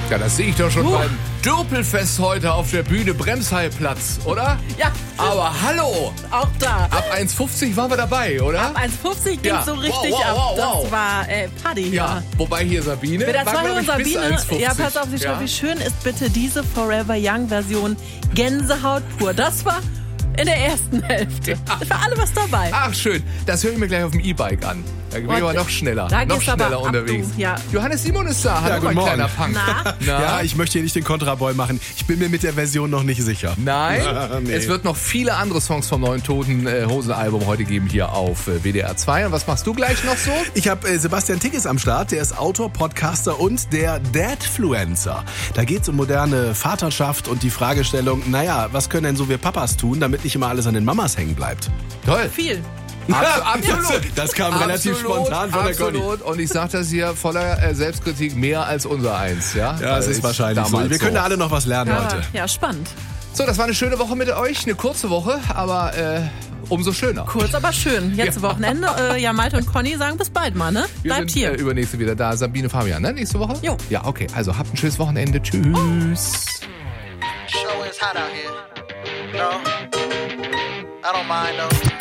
Ja, das sehe ich doch schon beim Dürpelfest heute auf der Bühne Bremsheilplatz, oder? Ja. Aber hallo! Auch da. Ab 1,50 waren wir dabei, oder? Ab 1,50 ging Ja. so richtig Wow, ab. wow, wow. Das war Party hier. Ja, wobei hier Sabine Das war glaub hier ich, Sabine. bis 1,50. Ja, pass auf, sie schreibt, wie schön ist bitte diese Forever Young Version. Gänsehaut pur. Das war in der ersten Hälfte. Ja. Da war alle was dabei. Ach, schön. Das höre ich mir gleich auf dem E-Bike an. Da bin ich aber noch schneller. Da noch geht's aber schneller ab, unterwegs. du. Ja. Johannes Simon ist da. Hallo, guten mein kleiner Morgen. Punk. Na? Ja, ich möchte hier nicht den Kontraboy machen. Ich bin mir mit der Version noch nicht sicher. Nein, Nee. es wird noch viele andere Songs vom neuen Toten Hosen-Album heute geben hier auf WDR 2. Und was machst du gleich noch so? Ich habe Sebastian Tickes am Start, der ist Autor, Podcaster und der Dadfluencer. Da geht es um moderne Vaterschaft und die Fragestellung, naja, was können denn so wir Papas tun, damit nicht immer alles an den Mamas hängen bleibt? Toll. Viel. Absolut. Das kam relativ spontan von der Conny. Absolut. Und ich sage das hier voller Selbstkritik mehr als unser eins. Ja, Ja, das ist wahrscheinlich so. damals Wir können da alle noch was lernen Ja, heute. ja, spannend. So, das war eine schöne Woche mit euch. Eine kurze Woche, aber umso schöner. Kurz, aber schön. Jetzt Wochenende. Ja, Malte und Conny sagen bis bald mal, ne? Wir Bleibt sind hier. übernächste wieder da. Sabine, Fabian, ne? Nächste Woche? Jo. Ja, okay. Also habt ein schönes Wochenende. Tschüss. Show is hot out here. No, I don't mind though.